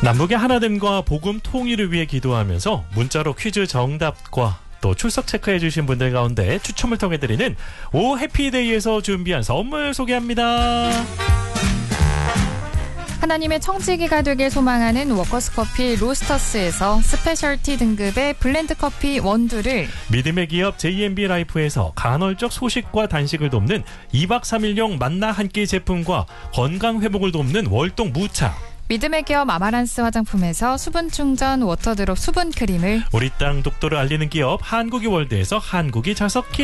남북의 하나됨과 복음 통일을 위해 기도하면서 문자로 퀴즈 정답과 또 출석 체크해 주신 분들 가운데 추첨을 통해 드리는 오 해피데이에서 준비한 선물 소개합니다. 하나님의 청지기가 되길 소망하는 워커스커피 로스터스에서 스페셜티 등급의 블렌드 커피 원두를, 믿음의 기업 JMB 라이프에서 간헐적 소식과 단식을 돕는 2박 3일용 만나 한 끼 제품과 건강 회복을 돕는 월동 무차, 믿음의 기업 아마란스 화장품에서 수분 충전 워터드롭 수분 크림을, 우리 땅 독도를 알리는 기업 한국이 월드에서 한국이 자석 킷